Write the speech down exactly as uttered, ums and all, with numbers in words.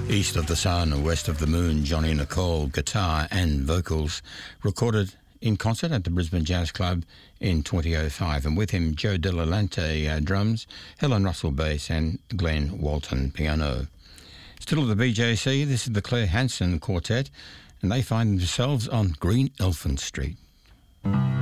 East of the Sun, West of the Moon, Johnny Nicole, guitar and vocals, recorded in concert at the Brisbane Jazz Club in twenty oh five, and with him Joe Delalante uh, drums, Helen Russell bass and Glenn Walton piano. Still at the B J C, this is the Claire Hansen Quartet, and they find themselves on Green Elephant Street.